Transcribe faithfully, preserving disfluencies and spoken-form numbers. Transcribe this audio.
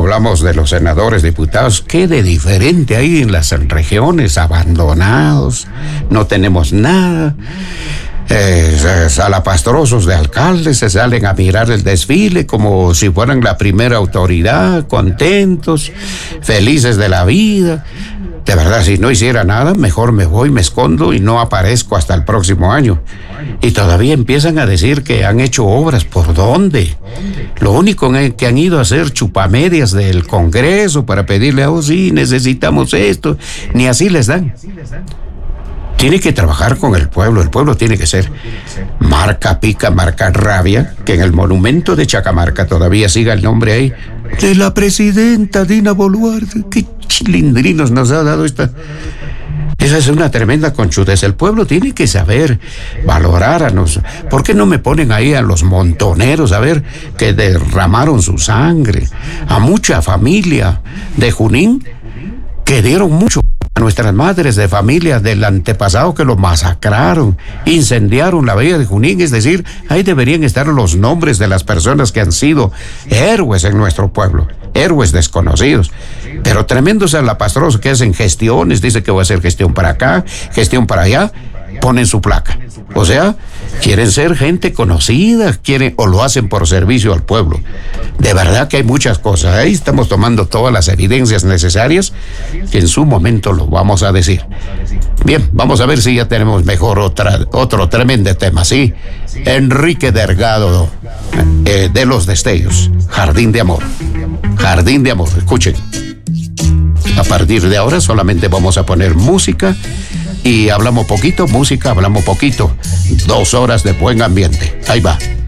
hablamos de los senadores, diputados, ¿qué de diferente hay en las regiones? Abandonados, no tenemos nada. Eh, salapastrosos de alcaldes se salen a mirar el desfile como si fueran la primera autoridad, contentos, felices de la vida. De verdad, si no hiciera nada, mejor me voy, me escondo y no aparezco hasta el próximo año. Y todavía empiezan a decir que han hecho obras. ¿Por dónde? Lo único que han ido a hacer chupamedias del Congreso para pedirle, oh sí, necesitamos esto. Ni así les dan. Tiene que trabajar con el pueblo, el pueblo tiene que ser marca pica, marca rabia, que en el monumento de Chacamarca todavía siga el nombre ahí, de la presidenta Dina Boluarte. Qué chilindrinos nos ha dado esta... Esa es una tremenda conchudez. El pueblo tiene que saber valorar a nos... ¿Por qué no me ponen ahí a los montoneros, a ver, que derramaron su sangre? A mucha familia de Junín, que dieron mucho a nuestras madres de familia del antepasado, que lo masacraron, incendiaron la bahía de Junín. Es decir, ahí deberían estar los nombres de las personas que han sido héroes en nuestro pueblo, héroes desconocidos, pero tremendos salapastrosos que hacen gestiones, dice que va a hacer gestión para acá, gestión para allá, ponen su placa. O sea, quieren ser gente conocida, quieren, o lo hacen por servicio al pueblo. De verdad que hay muchas cosas. Ahí estamos tomando todas las evidencias necesarias que en su momento lo vamos a decir. Bien, vamos a ver si ya tenemos mejor otra, otro tremendo tema, ¿sí? Enrique Delgado, eh, de Los Destellos, Jardín de Amor. Jardín de Amor, escuchen. A partir de ahora solamente vamos a poner música y hablamos poquito, música, hablamos poquito. Dos horas de buen ambiente. Ahí va.